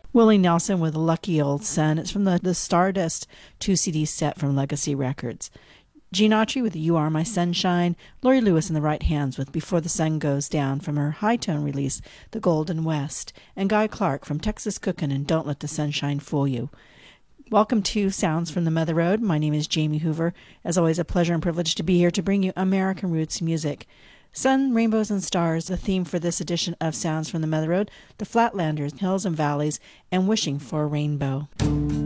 Willie Nelson with Lucky Old Sun. It's from the Stardust 2 CD set from Legacy Records. Gene Autry with You Are My Sunshine. Laurie Lewis in the Right Hands with Before the Sun Goes Down from her high-tone release, The Golden West. And Guy Clark from Texas Cookin' and Don't Let the Sunshine Fool You. Welcome to Sounds from the Mother Road. My name is Jamie Hoover. As always, a pleasure and privilege to be here to bring you American roots music. Sun, Rainbows, and Stars, the theme for this edition of Sounds from the Mother Road, the Flatlanders, Hills and Valleys, and Wishing for a Rainbow.